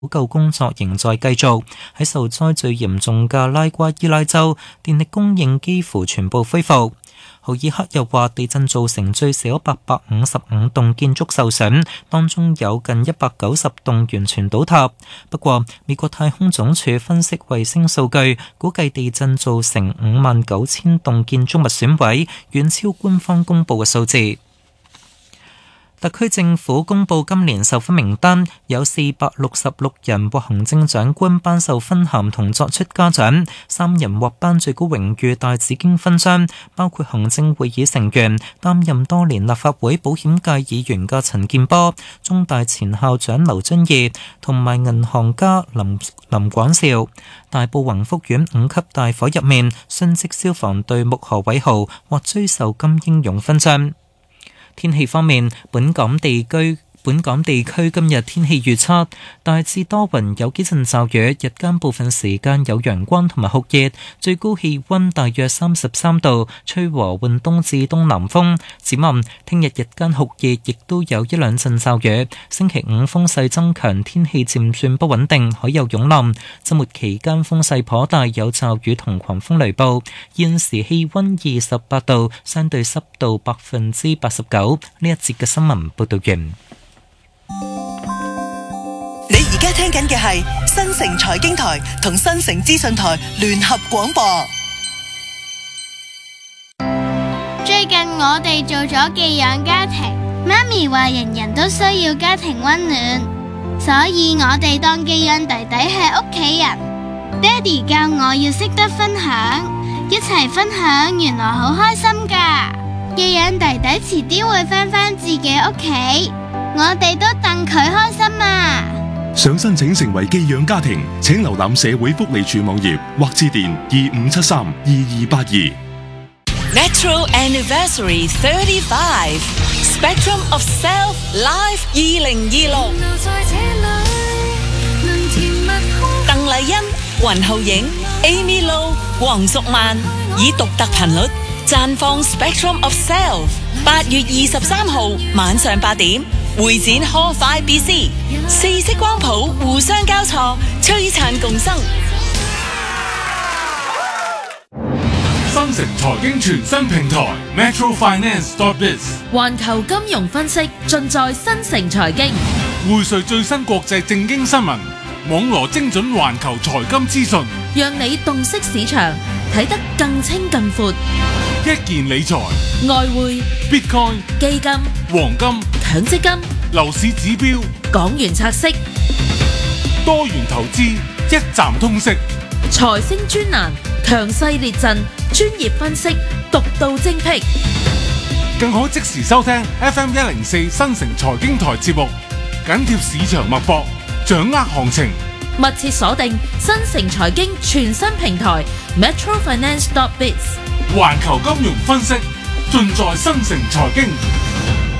補救工作仍在繼續。喺受災最嚴重嘅拉瓜伊拉州，電力供應幾乎全部恢復。豪爾克又話，地震造成最少855棟建築受損，當中有近190棟完全倒塌。不過，美國太空總署分析衛星數據，估計地震造成59000棟建築物損毀，遠超官方公佈嘅數字。特區政府公布今年授勳名單，有466人獲行政長官頒授勳銜同作出嘉獎，3人獲頒最高榮譽大紫荊勳章，包括行政會議成員、擔任多年立法會保險界議員嘅陳健波、中大前校長劉遵義同埋銀行家林廣兆。大埔宏福苑5級大火入面，殉職消防隊目何偉豪獲追授金英勇勳章。天氣方面，本港地區今日天氣預測大致多雲，有幾陣驟雨，日間部分時間有陽光同埋酷熱，最高氣溫大約33度，吹和緩東至東南風。展望聽日日間酷熱，亦都有一兩陣驟雨。星期五風勢增強，天氣漸轉不穩定，海有湧浪。周末期間風勢頗大，有驟雨同狂風雷暴。現時氣溫28度，相對濕度89%。呢一節嘅新聞報道完。 你而家聽緊嘅係新城財經台同新城資訊台聯合廣播。 最近我哋做咗寄養家庭，媽咪話人人都需要家庭溫暖，所以我哋當寄養弟弟係屋企人。爹哋教我要識得分享，一齊分享原來好開心㗎。寄養弟弟遲啲會返自己屋企，我哋都戥佢開心啊！ 想申請成為寄養家庭，請瀏覽社會福利署網頁或致電25732282。 Natural Anniversary 35 Spectrum of Self Live 2026。鄧麗欣、雲浩影、Amy Lo、黃淑曼以獨特頻率綻放 Spectrum of Self。8月23號晚上8點，會展 Hall 5BC， 四色光譜互相交錯，璀璨共生。 新城財經全新平台 Metro Finance.biz， 環球金融分析盡在新城財經， 匯萃最新國際政經新聞，網羅精準環球財金資訊， 讓你洞悉市場，睇得更清更闊。 一鍵理財、 外匯、 Bitcoin、 基金、 黃金、 強積金、 樓市指標、 港元拆息、 多元投資，一站通識。 財星專欄，強勢列陣，專業分析，獨到精闢。 更可即時收聽 FM104 新城財經台節目，緊貼市場脈搏，掌握行情。 密切鎖定新城財經全新平台 Metro Finance.biz， 環球金融分析盡在新城財經。